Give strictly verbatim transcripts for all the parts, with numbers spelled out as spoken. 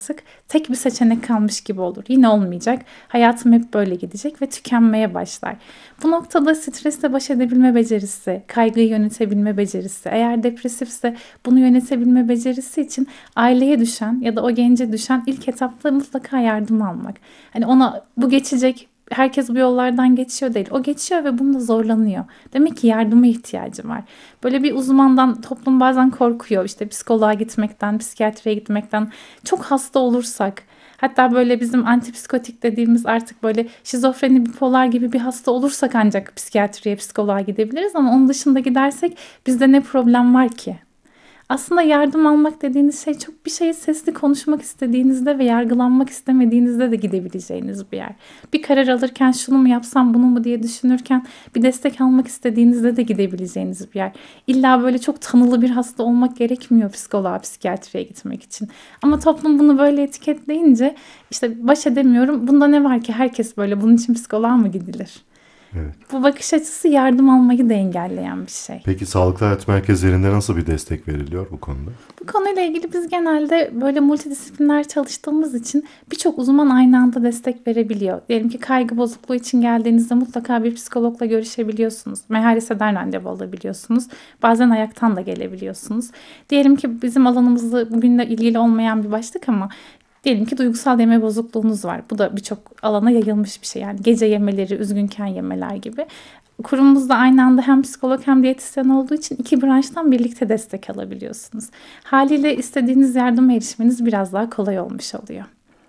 tek bir seçenek kalmış gibi olur. Yine olmayacak. Hayatım hep böyle gidecek ve tükenmeye başlar. Bu noktada stresle baş edebilme becerisi, kaygıyı yönetebilme becerisi, eğer depresifse bunu yönetebilme becerisi için aileye düşen ya da o gence düşen ilk etapta mutlaka yardım almak. Hani ona bu geçecek, herkes bu yollardan geçiyor değil. O geçiyor ve bunda zorlanıyor. Demek ki yardıma ihtiyacı var. Böyle bir uzmandan toplum bazen korkuyor. İşte psikoloğa gitmekten, psikiyatriye gitmekten. Çok hasta olursak, hatta böyle bizim antipsikotik dediğimiz artık böyle şizofreni, bipolar gibi bir hasta olursak ancak psikiyatriye, psikoloğa gidebiliriz. Ama onun dışında gidersek bizde ne problem var ki? Aslında yardım almak dediğiniz şey çok bir şeyi sesli konuşmak istediğinizde ve yargılanmak istemediğinizde de gidebileceğiniz bir yer. Bir karar alırken şunu mu yapsam bunu mu diye düşünürken bir destek almak istediğinizde de gidebileceğiniz bir yer. İlla böyle çok tanılı bir hasta olmak gerekmiyor psikoloğa, psikiyatriye gitmek için. Ama toplum bunu böyle etiketleyince işte baş edemiyorum. Bunda ne var ki, herkes böyle, bunun için psikoloğa mı gidilir? Evet. Bu bakış açısı yardım almayı da engelleyen bir şey. Peki sağlıklı hayat merkezlerinde nasıl bir destek veriliyor bu konuda? Bu konuyla ilgili biz genelde böyle multidisipliner çalıştığımız için birçok uzman aynı anda destek verebiliyor. Diyelim ki kaygı bozukluğu için geldiğinizde mutlaka bir psikologla görüşebiliyorsunuz. M H R S'den randevu alabiliyorsunuz. Bazen ayaktan da gelebiliyorsunuz. Diyelim ki bizim alanımızla bugünle ilgili olmayan bir başlık ama diyelim ki duygusal yeme bozukluğunuz var. Bu da birçok alana yayılmış bir şey. Yani gece yemeleri, üzgünken yemeler gibi. Kurumumuzda aynı anda hem psikolog hem diyetisyen olduğu için iki branştan birlikte destek alabiliyorsunuz. Haliyle istediğiniz yardıma erişmeniz biraz daha kolay olmuş oluyor.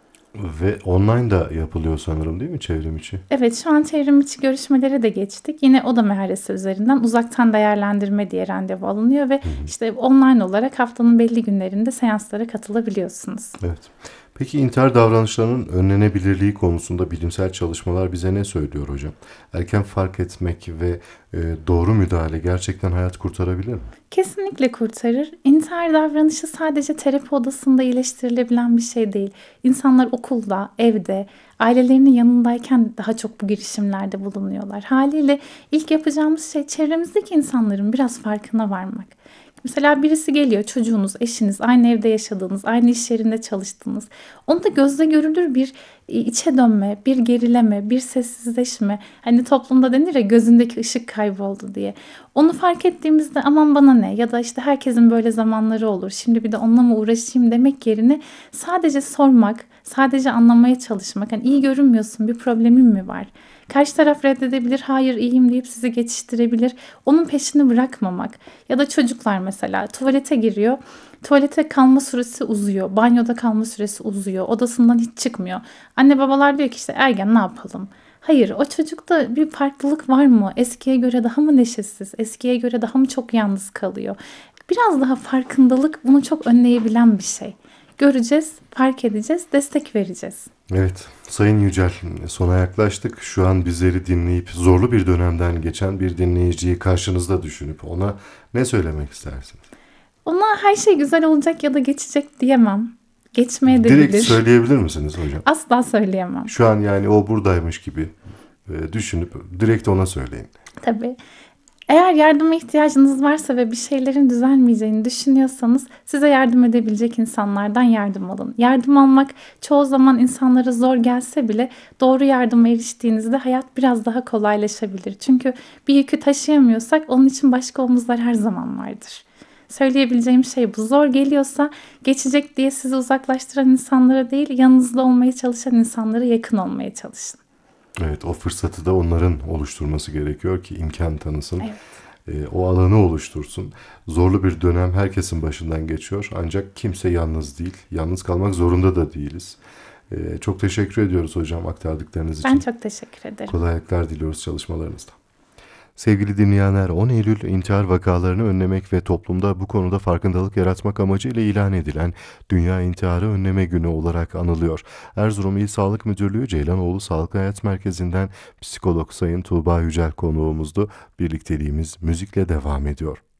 Ve online da yapılıyor sanırım, değil mi, çevrim içi? Evet, şu an çevrim içi görüşmelere de geçtik. Yine o da M H R S üzerinden uzaktan değerlendirme diye randevu alınıyor ve Hı hı. işte online olarak haftanın belli günlerinde seanslara katılabiliyorsunuz. Evet. Peki intihar davranışlarının önlenebilirliği konusunda bilimsel çalışmalar bize ne söylüyor hocam? Erken fark etmek ve e, doğru müdahale gerçekten hayat kurtarabilir mi? Kesinlikle kurtarır. İntihar davranışı sadece terapi odasında iyileştirilebilen bir şey değil. İnsanlar okulda, evde, ailelerinin yanındayken daha çok bu girişimlerde bulunuyorlar. Haliyle ilk yapacağımız şey çevremizdeki insanların biraz farkına varmak. Mesela birisi geliyor, çocuğunuz, eşiniz, aynı evde yaşadığınız, aynı iş yerinde çalıştığınız. Onda gözle görülür bir e, içe dönme, bir gerileme, bir sessizleşme. Hani toplumda denir ya, gözündeki ışık kayboldu diye. Onu fark ettiğimizde aman bana ne, ya da işte herkesin böyle zamanları olur, şimdi bir de onunla mı uğraşayım demek yerine sadece sormak, sadece anlamaya çalışmak. Hani iyi görünmüyorsun, bir problemin mi var? Karşı taraf reddedebilir, hayır iyiyim deyip sizi geçiştirebilir. Onun peşini bırakmamak. Ya da çocuklar mesela tuvalete giriyor. Tuvalete kalma süresi uzuyor. Banyoda kalma süresi uzuyor. Odasından hiç çıkmıyor. Anne babalar diyor ki işte ergen, ne yapalım? Hayır, o çocukta bir farklılık var mı? Eskiye göre daha mı neşesiz? Eskiye göre daha mı çok yalnız kalıyor? Biraz daha farkındalık bunu çok önleyebilen bir şey. Göreceğiz, fark edeceğiz, destek vereceğiz. Evet, Sayın Yücel, sona yaklaştık. Şu an bizleri dinleyip zorlu bir dönemden geçen bir dinleyiciyi karşınızda düşünüp ona ne söylemek istersiniz? Ona her şey güzel olacak ya da geçecek diyemem. Geçmeye de Direkt bilir. söyleyebilir misiniz hocam? Asla söyleyemem. Şu an yani o buradaymış gibi e, düşünüp direkt ona söyleyin. Tabii. Eğer yardıma ihtiyacınız varsa ve bir şeylerin düzelmeyeceğini düşünüyorsanız size yardım edebilecek insanlardan yardım alın. Yardım almak çoğu zaman insanlara zor gelse bile doğru yardıma eriştiğinizde hayat biraz daha kolaylaşabilir. Çünkü bir yükü taşıyamıyorsak onun için başka omuzlar her zaman vardır. Söyleyebileceğim şey bu. Zor geliyorsa geçecek diye sizi uzaklaştıran insanlara değil, yanınızda olmaya çalışan insanlara yakın olmaya çalışın. Evet, o fırsatı da onların oluşturması gerekiyor ki imkan tanısın. Evet. E, o alanı oluştursun. Zorlu bir dönem herkesin başından geçiyor. Ancak kimse yalnız değil. Yalnız kalmak zorunda da değiliz. E, çok teşekkür ediyoruz hocam aktardıklarınız için. Ben çok teşekkür ederim. Kolaylıklar diliyoruz çalışmalarınızda. Sevgili dinleyenler, on Eylül intihar vakalarını önlemek ve toplumda bu konuda farkındalık yaratmak amacıyla ilan edilen Dünya İntiharı Önleme Günü olarak anılıyor. Erzurum İl Sağlık Müdürlüğü Ceylanoğlu Sağlık Hayat Merkezi'nden psikolog Sayın Tuğba Yücel konuğumuzdu. Birlikteliğimiz müzikle devam ediyor.